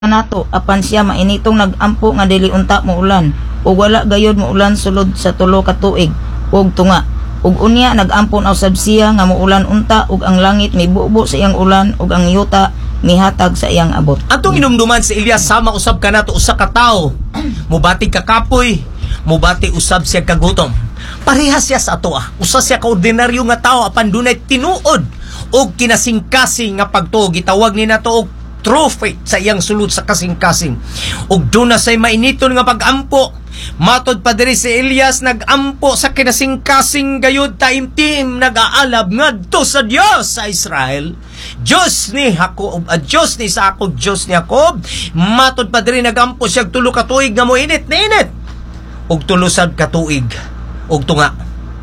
nato apan siya mainitong nagampo nga dili unta mo ulan ug wala gayud mo ulan sulod sa tulo ka tuig ug tunga ug unya nagampon usab siya nga muulan unta ug ang langit mibubo sa iyang ulan ug ang yuta mihatag sa iyang abot. Atong inumduman si Elias sama usab kanato usa ka tawo mubati ka kapoy mubati usab siya kagutom. Parehas siya sa ato usa siya ka ordinaryo nga tawo apan dunay tinuod ug kinasingkasing nga pagtuo gitawag ni nato og true faith sa iyang sulod sa kasing-kasing ug duna say mainiton nga pag-ampo. Matod pa diri si Elias nag-ampo sa kinasing-kasing gayud taimtim nag-aalab ngadto sa Dios sa Israel, Dios ni Jacob, Dios ni Isaac, Dios ni Jacob. Matod pa diri nagampo siya tulo ka tuig nga moinit na init ug tulo sad ka tuig ug tunga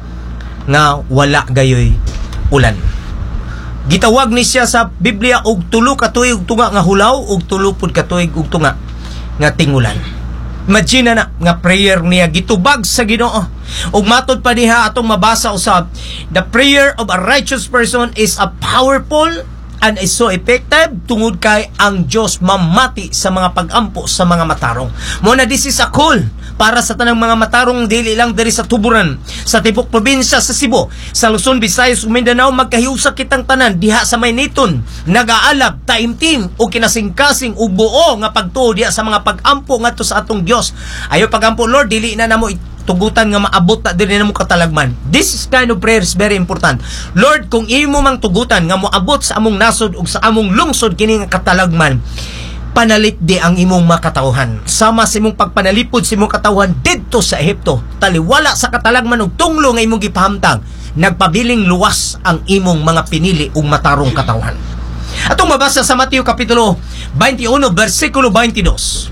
nga wala gayoy ulan. Gitawag ni siya sa Biblia og tulo ka tuig ug tunga nga hulaw ug tulo pud ka tuig ug tunga nga tingulan. Imagine na nga prayer niya gitubag sa Ginoo. Ug matod pa diha atong mabasa usab, the prayer of a righteous person is a powerful and is so effective tungod kay ang Dios mamati sa mga pag-ampo sa mga matarong. Mo na this is a call para sa tanang mga matarong dili lang diri sa tuburan, sa tibok probinsya sa Cebu, sa Luzon, Visayas ug Mindanao magkahiusa kitang tanan diha sa Mayniton, nagaalab, taimtim o kinasingkasing ug buo nga pagtuo diha sa mga pag-ampo ngadto sa atong Dios. Ayo pag-ampo Lord, dili na namo tugutan nga maabot na diri namo katalagman. This is kind of prayer is very important. Lord, kung imo mang tugutan nga moabot sa among nasod ug sa among lungsod kini nga katalagman, panalit di ang imong makatawhan. Sama sa imong pagpanalipod sa imong katawhan didto sa Ehipto, taliwala sa katalagman ug tunglo nga imong gipahamtang, nagpabiling luwas ang imong mga pinili ug matarong katawhan. Atong mabasa sa Mateo kapitulo 21 bersikulo 22.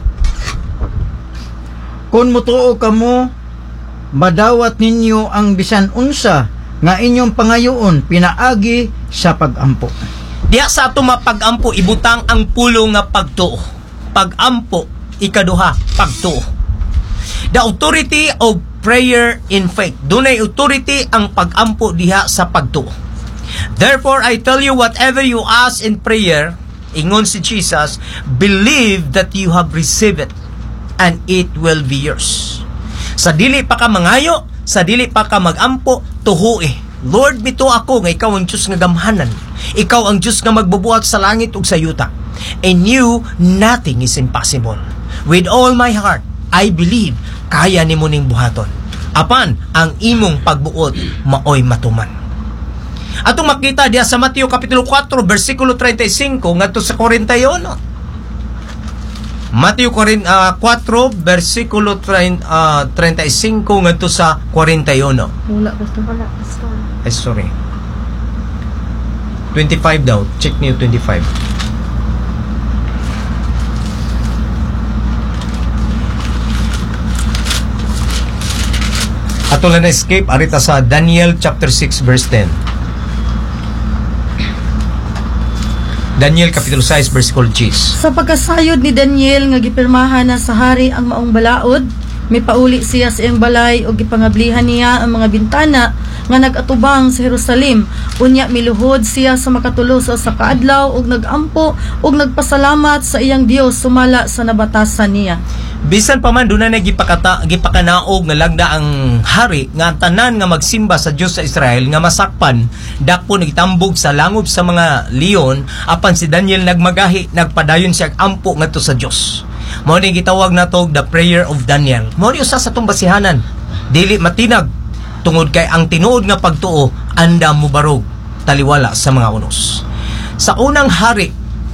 Kung mutuo kamo, madawat ninyo ang bisan unsa nga inyong pangayoon pinaagi sa pag-ampo. Diya sa ato mapag-ampo ibutang ang pulo nga pagtuo. Pag-ampo ikaduha pagtuo. The authority of prayer in faith. Dunay authority ang pag-ampo diha sa pagtuo. Therefore I tell you, whatever you ask in prayer, ingon si Jesus, believe that you have received it and it will be yours. Sa dili pa ka mangayo, sa dili pa ka mag-ampo, tuhoe. Lord, bito ako nga ikaw ang Diyos nga gamhanan. Ikaw ang Diyos nga magbubuhat sa langit ug sa yuta. In you, nothing is impossible. With all my heart, I believe, kaya ni mo ning buhaton. Apan, ang imong pagbuot, maoy matuman. Atong makita diya sa Mateo kapitulo 4, bersikulo 35, ngadto sa 41. Mateo 4, versikulo 35 ngadto sa 41. Wala basta. Ay, sorry. 25 daw. Check niyo 25. Ato lang na escape arita sa Daniel chapter 6 verse 10. Daniel kapitulo 6 versikulo 10. Sa pagkasayod ni Daniel nga gipirmahan na sa hari ang maong balaod, may pauli siya sa iyang balay o gipangablihan niya ang mga bintana nga nagatubang sa Jerusalem. Unya miluhod siya sa makatulo sa kaadlaw ug nagampo ug nagpasalamat sa iyang Dios sumala sa nabatasan niya. Bisan pa man doon na gipakanaog nga lagda ang hari nga tanan nga magsimba sa Dios sa Israel nga masakpan dako nagtambog sa langob sa mga leon apan si Daniel nagmagahi nagpadayon siya ampo ngadto sa Dios. Mao ni gitawag nato the prayer of Daniel. Mao ni usa sa tong basihanan. Dili matinag tungod kay ang tinuod nga pagtuo anda mo barog taliwala sa mga unos. Sa unang hari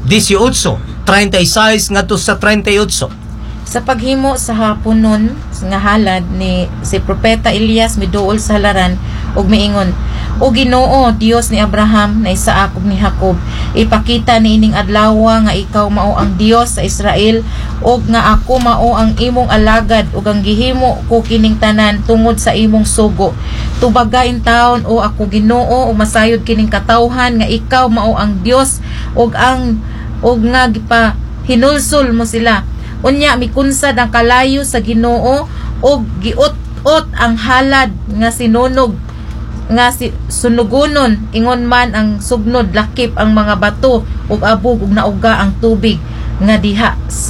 18:36 ngadto sa 38. Sa paghimo sa haponon nga halad ni si propeta Elias miduol sa halaran ug miingon, O Ginoo, Dios ni Abraham, na Isaac ug ni Jacob, ipakita niining adlaw nga ikaw mao ang Dios sa Israel ug nga ako mao ang imong alagad ug ang gihimo ko kining tanan tungod sa imong sugo. Tubagain taon o ako Ginoo ug masayod kining katawhan nga ikaw mao ang Dios ug nga gipa hinulsol mo sila. Unya mikunsad ang kalayo sa Ginoo ug giut-ut ang halad nga sinunog nga sunugonon ingon man ang sugnod lakip ang mga bato ug abog ug nauga ang tubig. nga diha